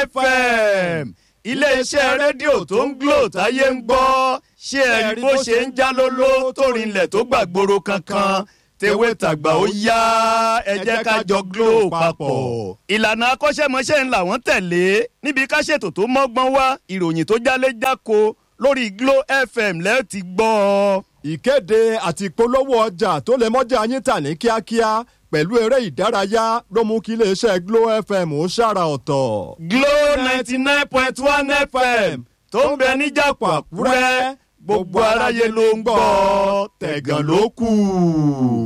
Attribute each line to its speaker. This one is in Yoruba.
Speaker 1: FM iléeṣẹ́ rédíò tó ń Glo táyé ń gbọ́. Ṣé ẹ rí bó ṣe ń já lóló tó rinlẹ̀ tó gbàgbóró kankan? Tewé tàgbà ó yá, ẹ jẹ́ ká jọ Glo papọ̀. Ìlànà akọ́ṣẹ́mọṣẹ́ ńlá wọ́n tẹ̀lé níbi ká ṣètò tó mọ́gbọ́n wá, ìròyìn tó jálé-jáko lórí Glo FM lẹ́ẹ̀ ti gbọ́.
Speaker 2: Ìkéde àti ìpolówó ọjà tó lè mọ́jà yín tà ní kíákíá pẹ̀lú eré ìdárayá ló mú kí iléeṣẹ́ Glo FM ó ṣàrà ọ̀tọ̀.
Speaker 1: Glo 99.1 FM tó ń bẹ níjàpọ̀ Àkúrẹ́, gbogbo aráyé ló ń gbọ́, tẹ̀gàn ló kù.